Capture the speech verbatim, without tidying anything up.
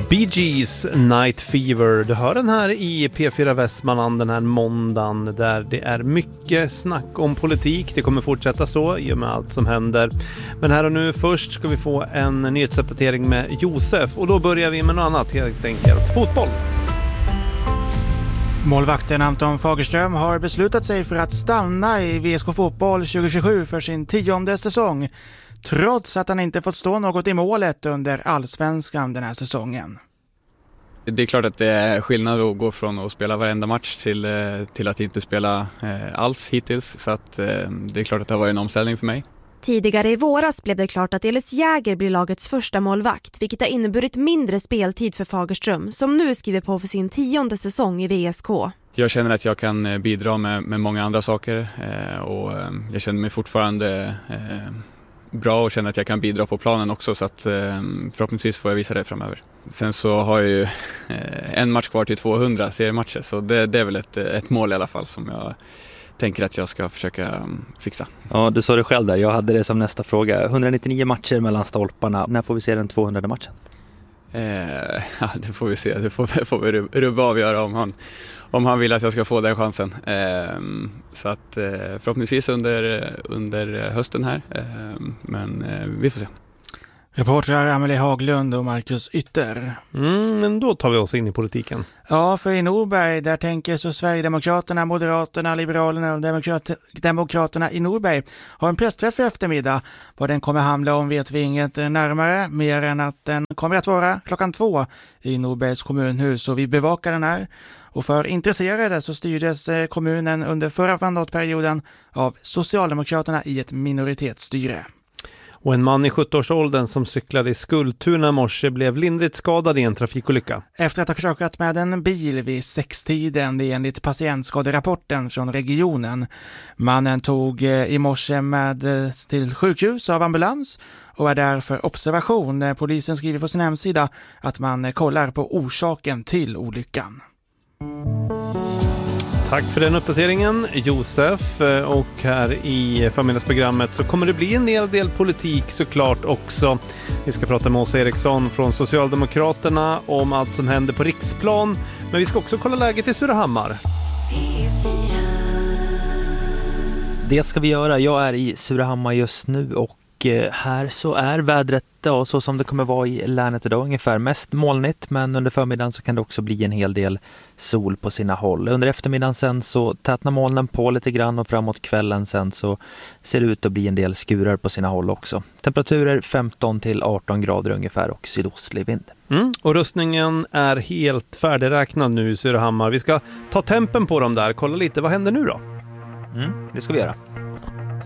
Bee Gees Night Fever. Du hör den här i P fyra Västmanland den här måndagen där det är mycket snack om politik. Det kommer fortsätta så i och med allt som händer. Men här och nu först ska vi få en nyhetsuppdatering med Josef och då börjar vi med något annat helt enkelt. Fotboll. Målvakten Anton Fagerström har beslutat sig för att stanna i V S K Fotboll tjugo tjugosju för sin tionde säsong, trots att han inte fått stå något i målet under allsvenskan den här säsongen. Det är klart att det är skillnad att gå från att spela varenda match till, till att inte spela alls hittills, så att det är klart att det har varit en omställning för mig. Tidigare i våras blev det klart att Elis Jäger blir lagets första målvakt, vilket har inneburit mindre speltid för Fagerström, som nu skriver på för sin tionde säsong i V S K. Jag känner att jag kan bidra med, med många andra saker och jag känner mig fortfarande bra och känner att jag kan bidra på planen också, så att förhoppningsvis får jag visa det framöver. Sen så har jag ju en match kvar till tvåhundra seriematcher, så det, det är väl ett, ett mål i alla fall som jag tänker att jag ska försöka fixa. Ja, du sa det själv där. Jag hade det som nästa fråga. etthundranittionio matcher mellan stolparna. När får vi se den tvåhundrade matchen? Eh, ja, det får vi se. Det får, får vi Rubbe avgöra om han, om han vill att jag ska få den chansen. Eh, så att eh, förhoppningsvis under, under hösten här. Eh, men eh, vi får se. Reportrar Amelie Haglund och Marcus Ytter. Mm, men då tar vi oss in i politiken. Ja, för i Norberg, där tänker så Sverigedemokraterna, Moderaterna, Liberalerna och Demokrat- Demokraterna i Norberg har en pressträff i eftermiddag. Vad den kommer handla om vet vi inget närmare, mer än att den kommer att vara klockan två i Norbergs kommunhus, och vi bevakar den här. Och för intresserade så styrdes kommunen under förra mandatperioden av Socialdemokraterna i ett minoritetsstyre. Och en man i sjuttioårsåldern som cyklade i Skultuna i morse blev lindrigt skadad i en trafikolycka. Efter att ha krockat med en bil vid sextiden, det är enligt patientskaderapporten från regionen. Mannen tog i morse med till sjukhus av ambulans och är där för observation. Polisen skriver på sin hemsida att man kollar på orsaken till olyckan. Tack för den uppdateringen, Josef. Och här i familjesprogrammet så kommer det bli en hel del politik såklart också. Vi ska prata med Åsa Eriksson från Socialdemokraterna om allt som händer på riksplan. Men vi ska också kolla läget i Surahammar. Det ska vi göra. Jag är i Surahammar just nu och här så är vädret ja, så som det kommer vara i länet idag, ungefär mest molnigt, men under förmiddagen så kan det också bli en hel del sol på sina håll. Under eftermiddagen sen så tätnar molnen på lite grann och framåt kvällen sen så ser det ut att bli en del skurar på sina håll också. Temperaturer femton till arton grader ungefär och sydostlig vind. Mm, och röstningen är helt färdigräknad nu i Surahammar. Vi ska ta tempen på dem där, kolla lite, vad händer nu då? Mm, det ska vi göra.